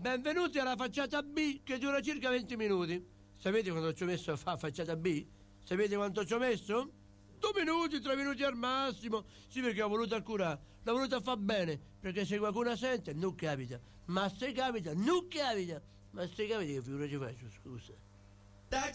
benvenuti alla facciata B che dura circa 20 minuti. Sapete quanto ci ho messo a fare facciata B? Sapete quanto ci ho messo? 2 minuti, 3 minuti al massimo. Sì, perché ho voluto curare, l'ho voluto far bene, perché se qualcuno sente non capita, ma se capita non capita, ma se capita che figura ci faccio, scusa.